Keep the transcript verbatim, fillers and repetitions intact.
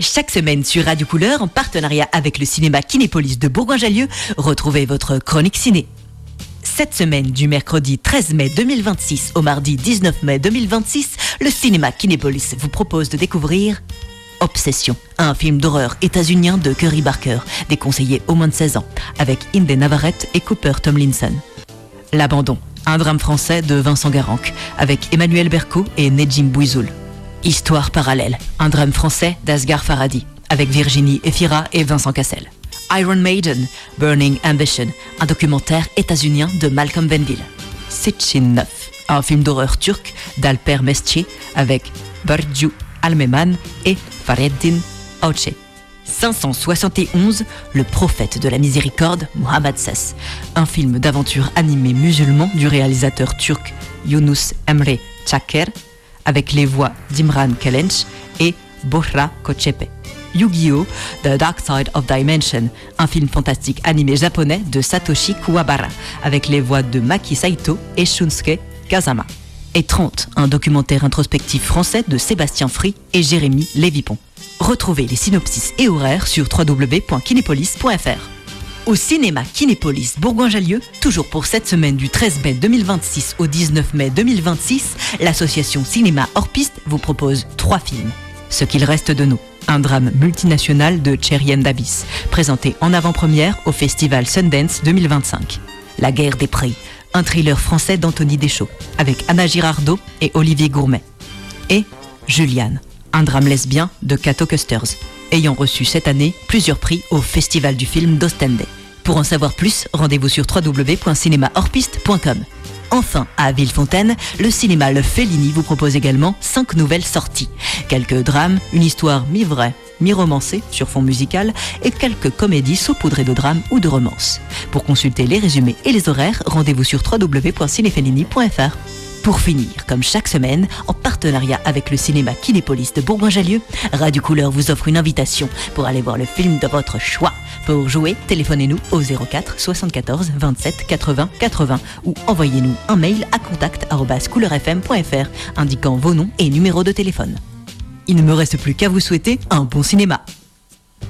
Chaque semaine sur Radio Couleur, en partenariat avec le cinéma Kinépolis de Bourgoin-Jallieu, retrouvez votre chronique ciné. Cette semaine, du mercredi treize mai deux mille vingt-six au mardi dix-neuf mai deux mille vingt-six, le cinéma Kinépolis vous propose de découvrir Obsession, un film d'horreur états-unien de Curry Barker, déconseillé aux moins de seize ans, avec Inde Navarrete et Cooper Tomlinson. L'Abandon, un drame français de Vincent Garanc, avec Emmanuel Berco et Nedjim Bouizoul. Histoire parallèle, un drame français d'Asghar Farhadi, avec Virginie Efira et Vincent Cassel. Iron Maiden, Burning Ambition, un documentaire états-unien de Malcolm Venville. Sitchin neuf, un film d'horreur turc d'Alper Mesci, avec Burcu Almeman et Fahrettin Altçe. cinq cent soixante et onze, Le prophète de la miséricorde, Mohammad Sas, un film d'aventure animé musulman du réalisateur turc Yunus Emre Çaker, avec les voix d'Imran Kelench et Buhra Kochepe. Yu-Gi-Oh! The Dark Side of Dimension, un film fantastique animé japonais de Satoshi Kuwabara, avec les voix de Maki Saito et Shunsuke Kazama. Et trente, un documentaire introspectif français de Sébastien Free et Jérémy Lévipon. Retrouvez les synopsis et horaires sur w w w point kinépolis point f r. Au cinéma Kinépolis Bourgoin-Jallieu, toujours pour cette semaine du treize mai deux mille vingt-six au dix-neuf mai deux mille vingt-six, l'association Cinéma Hors Piste vous propose trois films. Ce qu'il reste de nous, un drame multinational de Cherien Davis, présenté en avant-première au festival Sundance deux mille vingt-cinq. La guerre des prix, un thriller français d'Anthony Deschaux, avec Anna Girardot et Olivier Gourmet. Et Juliane, un drame lesbien de Cato Custers, ayant reçu cette année plusieurs prix au Festival du film d'Ostende. Pour en savoir plus, rendez-vous sur w w w point cinéma hors piste point com. Enfin, à Villefontaine, le cinéma Le Fellini vous propose également cinq nouvelles sorties. Quelques drames, une histoire mi-vraie, mi-romancée sur fond musical et quelques comédies saupoudrées de drames ou de romances. Pour consulter les résumés et les horaires, rendez-vous sur w w w point cinefellini point f r. Pour finir, comme chaque semaine, en partenariat avec le cinéma Kinépolis de Bourgoin-Jallieu, Radio Couleur vous offre une invitation pour aller voir le film de votre choix. Pour jouer, téléphonez-nous au zéro quatre soixante-quatorze vingt-sept quatre-vingts quatre-vingts ou envoyez-nous un mail à contact arobase couleur f m point f r indiquant vos noms et numéros de téléphone. Il ne me reste plus qu'à vous souhaiter un bon cinéma.